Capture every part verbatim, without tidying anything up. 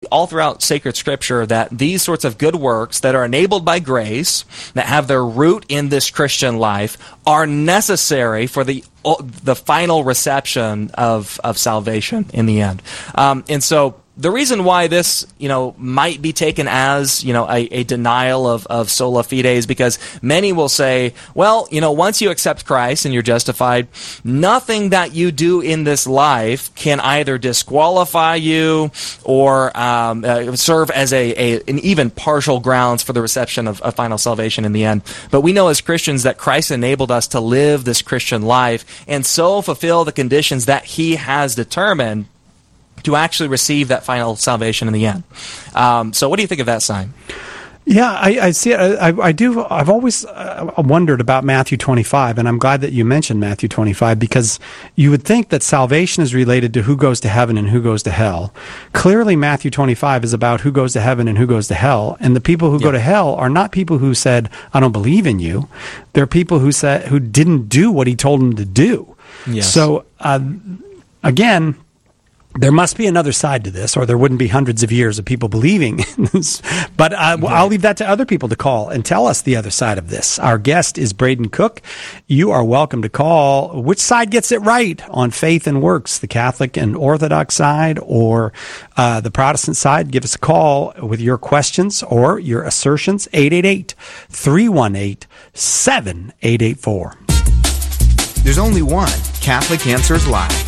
all throughout sacred scripture that these sorts of good works that are enabled by grace, that have their root in this Christian life, are necessary for the the final reception of, of salvation in the end. Um, and so the reason why this, you know, might be taken as, you know, a, a denial of, of sola fide is because many will say, well, you know, once you accept Christ and you're justified, nothing that you do in this life can either disqualify you or um, uh, serve as a, a an even partial grounds for the reception of, of final salvation in the end. But we know as Christians that Christ enabled us to live this Christian life and so fulfill the conditions that He has determined to actually receive that final salvation in the end. Um, so what do you think of that, Simon? Yeah, I, I see it. I, I do. I've always uh, wondered about Matthew twenty-five, and I'm glad that you mentioned Matthew twenty-five, because you would think that salvation is related to who goes to heaven and who goes to hell. Clearly, Matthew twenty-five is about who goes to heaven and who goes to hell, and the people who yeah. go to hell are not people who said, I don't believe in you. They're people who said who didn't do what He told them to do. Yes. So, uh, again, there must be another side to this, or there wouldn't be hundreds of years of people believing in this. But uh, right. I'll leave that to other people to call and tell us the other side of this. Our guest is Braden Cook. You are welcome to call. Which side gets it right on faith and works, the Catholic and Orthodox side or uh, the Protestant side? Give us a call with your questions or your assertions, eight eight eight, three one eight, seven eight eight four. There's only one Catholic Answers Live.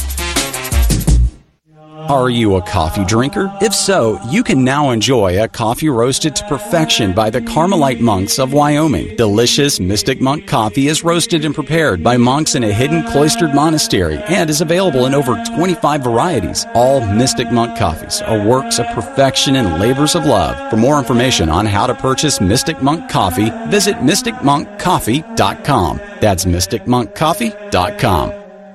Are you a coffee drinker? If so, you can now enjoy a coffee roasted to perfection by the Carmelite monks of Wyoming. Delicious Mystic Monk coffee is roasted and prepared by monks in a hidden cloistered monastery and is available in over twenty-five varieties. All Mystic Monk coffees are works of perfection and labors of love. For more information on how to purchase Mystic Monk coffee, visit mystic monk coffee dot com. That's mystic monk coffee dot com.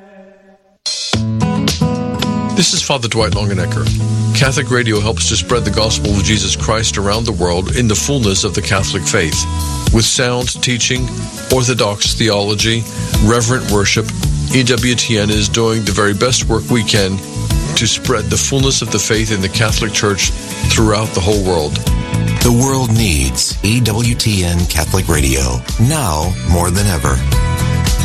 This is Father Dwight Longenecker. Catholic Radio helps to spread the gospel of Jesus Christ around the world in the fullness of the Catholic faith. With sound teaching, orthodox theology, reverent worship, E W T N is doing the very best work we can to spread the fullness of the faith in the Catholic Church throughout the whole world. The world needs E W T N Catholic Radio, now more than ever.